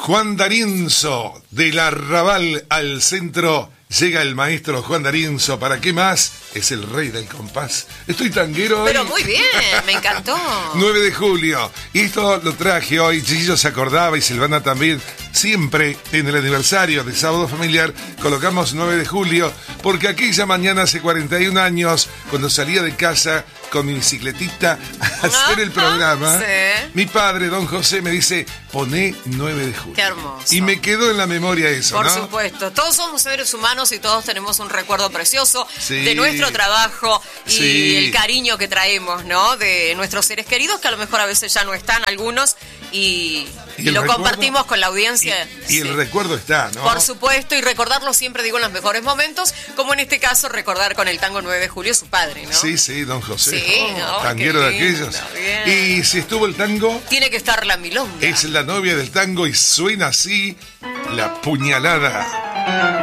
Juan D'Arienzo, del Arrabal al centro, llega el maestro Juan D'Arienzo. ¿Para qué más? Es el rey del compás. Estoy tanguero hoy. Pero muy bien, me encantó. 9 de julio. Y esto lo traje hoy. Chiquillo se acordaba y Silvana también. Siempre en el aniversario de Sábado Familiar colocamos 9 de julio, porque aquella mañana hace 41 años, cuando salía de casa con mi bicicletita a hacer el programa, sí. Mi padre, don José, me dice, poné 9 de julio. Qué hermoso. Y me quedó en la memoria eso, Por ¿no? supuesto. Todos somos seres humanos y todos tenemos un recuerdo precioso Sí. de nuestro trabajo y Sí. el cariño que traemos, ¿no? De nuestros seres queridos, que a lo mejor a veces ya no están algunos, y el lo recuerdo? compartimos con la audiencia. Y el Sí. recuerdo está, ¿no? Por supuesto, y recordarlo siempre, digo, en los mejores momentos, como en este caso recordar con el tango 9 de julio su padre, ¿no? Sí, sí, don José. Sí, no, tanguero qué de lindo, aquellos. bien. Y si estuvo el tango, Tiene que estar la milonga. es la novia del tango y suena así la puñalada.